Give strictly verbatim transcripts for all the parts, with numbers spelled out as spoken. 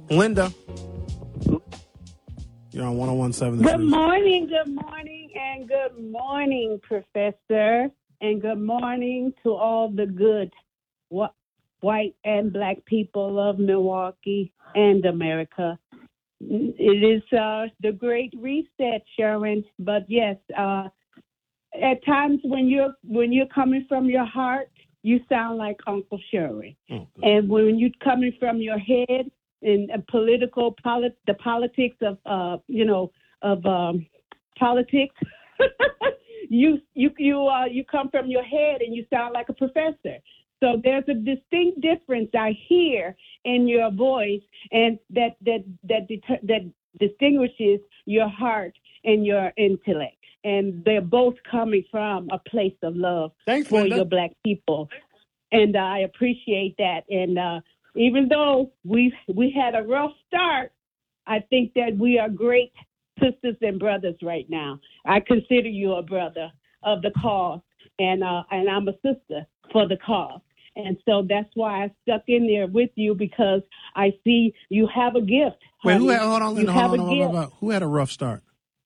Linda. You're on one oh one point seven. Good morning, good morning, and good morning, Professor. And good morning to all the good wh- white and black people of Milwaukee and America. It is uh, the great reset, Sharon. But yes, uh, at times when you're when you're coming from your heart, you sound like Uncle Sharon. Oh, and when you're coming from your head in uh, political polit- the politics of uh, you know of um, politics, you you you uh, you come from your head and you sound like a professor. So there's a distinct difference I hear in your voice, and that that that det- that distinguishes your heart and your intellect. And they're both coming from a place of love Thanks, for Linda. your black people, and uh, I appreciate that. And uh, even though we we had a rough start, I think that we are great sisters and brothers right now. I consider you a brother of the cause, and uh, and I'm a sister for the cause. And so that's why I stuck in there with you, because I see you have a gift. Wait, honey. who had, hold on, Linda, you hold have on, a hold on, gift. hold on. Who had a rough start?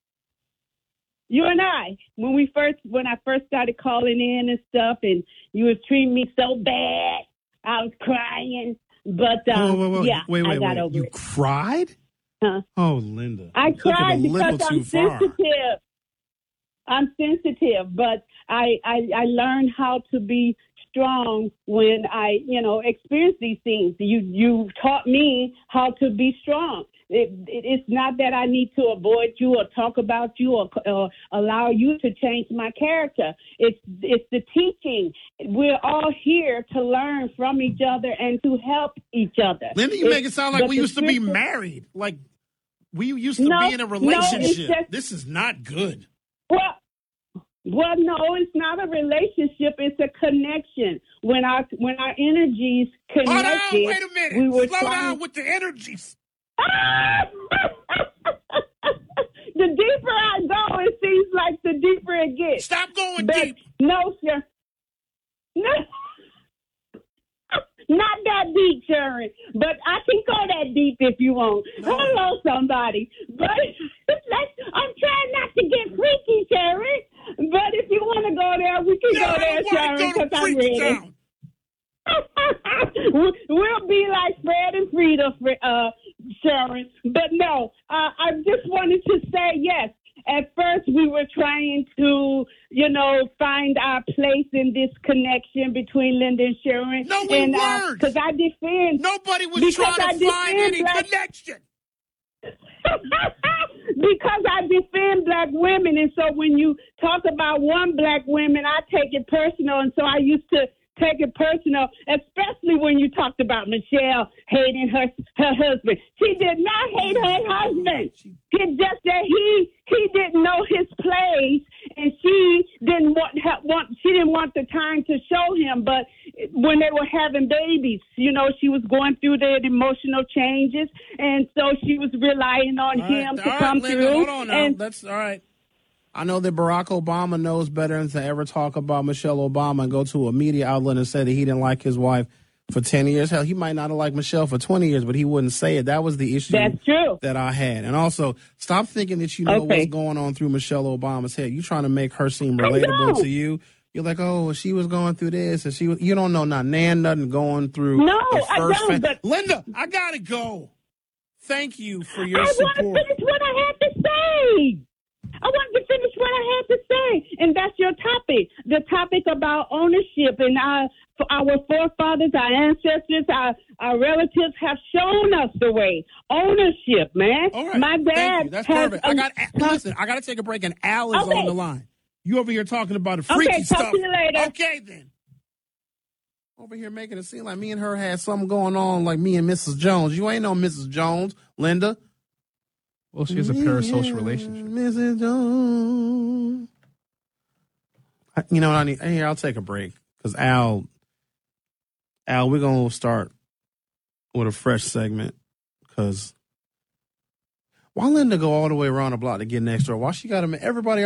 You and I, when we first, when I first started calling in and stuff, and you was treating me so bad, I was crying. But uh, wait, wait, wait, yeah, wait, wait, I got wait. over You it. cried? Huh? Oh, Linda, I you took it cried a because little I'm too far. sensitive. I'm sensitive, but I, I I learned how to be strong when I, you know, experience these things. You you taught me how to be strong. It, it, it's not that I need to avoid you or talk about you or, or allow you to change my character. It's it's the teaching. We're all here to learn from each other and to help each other. Linda, you it's, make it sound like we used to be married. Like we used to no, be in a no, relationship. just, this is not good. Well, Well, no, it's not a relationship. It's a connection. When our when our energies connected, Hold on, wait a minute. we were Slow trying... down with the energies. The deeper I go, it seems like the deeper it gets. Stop going but deep. No, sir. No. Not that deep, Sharon, but I can go that deep if you want. No. Hello, somebody. But I'm trying not to get freaky, Sharon. But if you want to go there, we can no, go there, Sharon, because I'm ready. We'll be like Fred and Frida, uh, Sharon. But no, uh, I just wanted to say yes. At first, we were trying to, you know, find our place in this connection between Linda and Sharon. No, we and, weren't. Because uh, I defend. Nobody was trying to I find any black... connection. Because I defend black women. And so when you talk about one black woman, I take it personal. And so I used to take it personal, especially when you talked about Michelle hating her her husband. She did not hate her husband. It's just that he he didn't know his place, and she didn't want want she didn't want the time to show him. But when they were having babies, you know, she was going through their emotional changes, and so she was relying on all him right, to all come right, Linda, through. Hold on now. And That's all right. I know that Barack Obama knows better than to ever talk about Michelle Obama and go to a media outlet and say that he didn't like his wife for ten years. Hell, he might not have liked Michelle for twenty years, but he wouldn't say it. That was the issue That's true. that I had. And also, stop thinking that you know okay. what's going on through Michelle Obama's head. You're trying to make her seem relatable to you. You're like, oh, she was going through this, and she was, you don't know not nan nothing going through. No, the first I don't. fa- But Linda, I gotta go. Thank you for your I support. I want to finish what I had to say. I wanted to finish what I had to say, and that's your topic, the topic about ownership. And our, our forefathers, our ancestors, our, our relatives have shown us the way. Ownership, man. All right. My dad Thank you. That's has perfect. I got listen, I got to take a break, and Al is okay. on the line. You over here talking about the freaky okay, stuff. Talk to you later. Okay, then. Over here making it seem like me and her had something going on, like me and Missus Jones. You ain't no Missus Jones, Linda. Well, she has a parasocial relationship. Missus Jones. I, you know what I need? Here, I'll take a break. Because Al, Al, we're going to start with a fresh segment. Because why Linda go all the way around the block to get next door? Why she got him? Everybody